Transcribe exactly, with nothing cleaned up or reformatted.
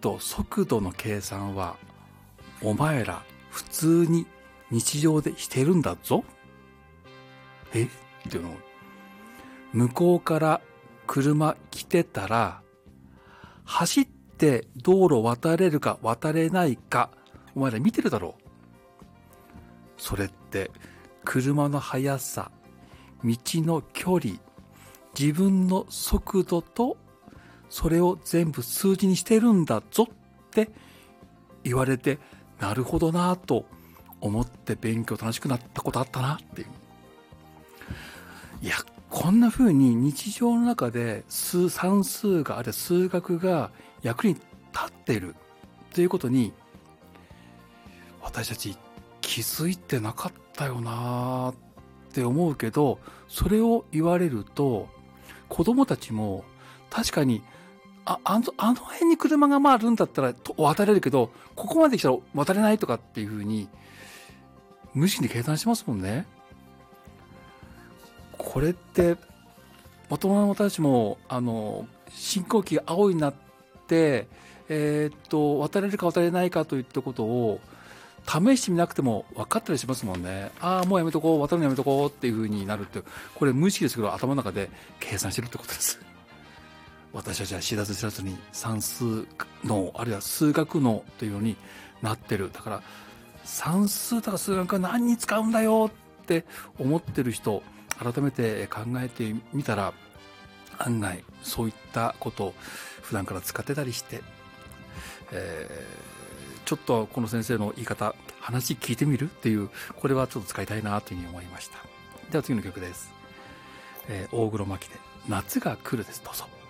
と速度の計算はお前ら普通に日常でしてるんだぞ。えっていうの。向こうから車来てたら、走って道路渡れるか渡れないか、お前ら見てるだろう。それって車の速さ、道の距離、自分の速度とそれを全部数字にしてるんだぞって言われて、なるほどなぁと思って勉強楽しくなったことあったなっていう。いや、こんな風に日常の中で数算数があるいは数学が役に立っているということに私たち気づいてなかったよなって思うけど、それを言われると子供たちも確かにあ、あの、あの辺に車が回るんだったら渡れるけど、ここまで来たら渡れないとかっていう風に無意識に計算しますもんね。これって大人の私たちもあの進行期が青になって、えー、っと渡れるか渡れないかといったことを試してみなくても分かったりしますもんね。ああもうやめとこう、渡るのやめとこうっていう風になるって、これ無意識ですけど頭の中で計算してるってことです。私たちは知らず知らずに算数脳あるいは数学脳というのになってる。だから算数とか数学は何に使うんだよって思ってる人、改めて考えてみたら案外そういったことを普段から使ってたりして、えー、ちょっとこの先生の言い方話聞いてみるっていう、これはちょっと使いたいなというふうに思いました。では次の曲です。えー、大黒摩季で夏が来るです。どうぞ。